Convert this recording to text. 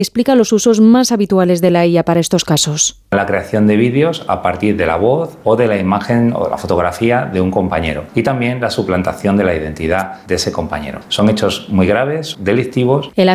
Explica los usos más habituales de la IA para estos casos. La creación de vídeos a partir de la voz o de la imagen o la fotografía de un compañero y también la suplantación de la identidad de ese compañero. Son hechos muy graves, delictivos. El